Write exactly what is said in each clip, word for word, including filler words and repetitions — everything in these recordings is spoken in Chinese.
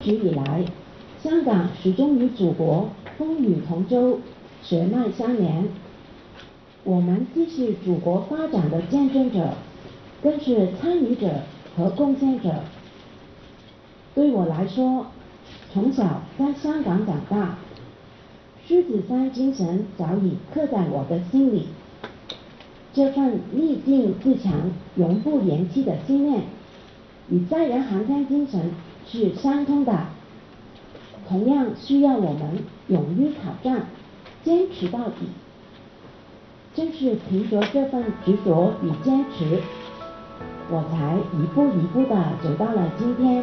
史以来，香港始终与祖国风雨同舟，血脉相连。我们既是祖国发展的见证者，更是参与者和贡献者。对我来说，从小在香港长大，狮子山精神早已刻在我的心里。这份历尽自强、永不言弃的信念，与载人航天精神是相通的，同样需要我们勇于挑战，坚持到底。正是凭着这份执着与坚持，我才一步一步地走到了今天。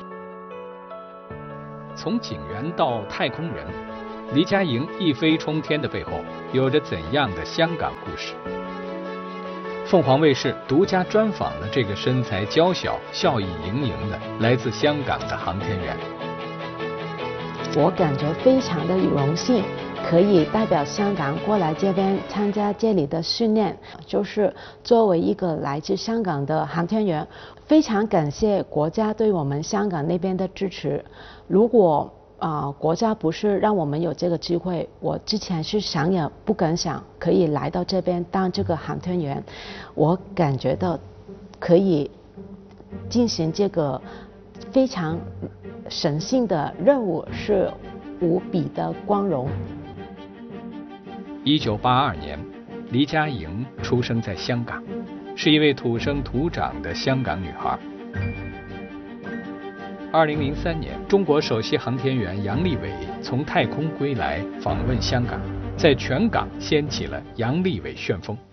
从警员到太空人，黎佳莹一飞冲天的背后，有着怎样的香港故事？凤凰卫视独家专访了这个身材娇小、笑意盈盈的来自香港的航天员。 我感觉非常的荣幸，可以代表香港过来这边参加这里的训练。就是作为一个来自香港的航天员，非常感谢国家对我们香港那边的支持。如果啊、呃，国家不是让我们有这个机会，我之前是想也不敢想可以来到这边当这个航天员。我感觉到可以进行这个非常神圣的任务，是无比的光荣。 一九八二年，黎佳莹出生在香港，是一位土生土长的香港女孩。二零零三年，中国首席航天员杨利伟从太空归来，访问香港，在全港掀起了杨利伟旋风。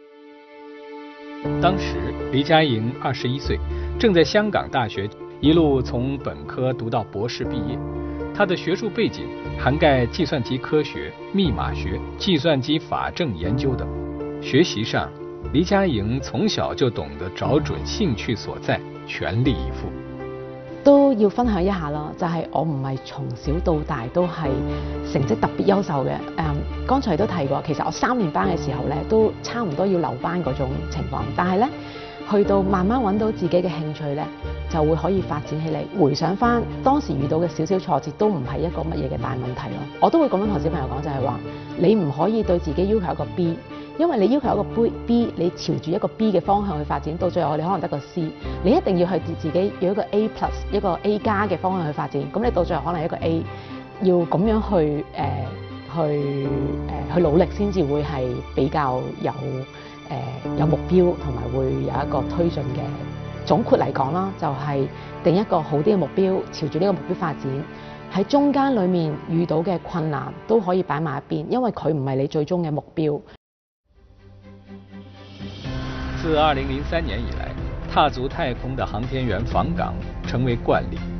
当时黎佳莹二十一岁，正在香港大学一路从本科读到博士毕业。她的学术背景涵盖计算机科学、密码学、计算机法政研究等。学习上，黎佳莹从小就懂得找準興趣所在，全力以赴。 都要分享一下啦，就係、是、我唔係從小到大都係成績特別優秀嘅。誒、嗯，剛才都提過，其實我三年班嘅時候咧，都差唔多要留班嗰種情況。但係咧，去到慢慢揾到自己嘅興趣咧，就會可以發展起嚟。回想翻當時遇到嘅少少挫折，都唔係一個乜嘢嘅大問題咯。我都會咁樣同小朋友講，就係話你唔可以對自己要求一個 B。因為你要求一個 B， B 你朝住一個 B 嘅方向去發展，到最後你可能得個 C， 你一定要去自己要一個 A plus 一個 A 加嘅方向去發展，咁你到最後可能一個 A， 要咁樣去誒、呃、去誒、呃、去努力先至會係比較有誒、呃、有目標，同埋會有一個推進嘅。總括嚟講啦，就係、是、定一個好啲嘅目標，朝住呢個目標發展。喺中間裡面遇到嘅困難都可以擺埋一邊，因為佢唔係你最終嘅目標。 自二零零三年以來，踏足太空的航天員訪港成為慣例。